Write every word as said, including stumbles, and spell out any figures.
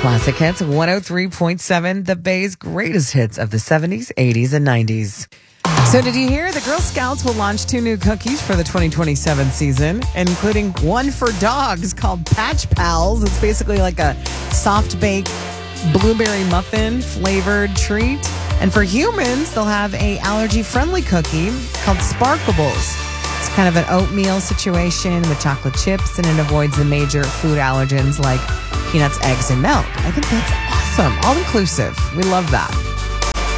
Classic Hits one oh three point seven, the Bay's greatest hits of the seventies, eighties, and nineties. So did you hear the Girl Scouts will launch two new cookies for the twenty twenty-seven season, including one for dogs called Patch Pals. It's basically like a soft baked blueberry muffin flavored treat. And for humans, they'll have a allergy friendly cookie called Sparkables. It's kind of an oatmeal situation with chocolate chips, and it avoids the major food allergens like peanuts, eggs, and milk. I think that's awesome. All inclusive. We love that.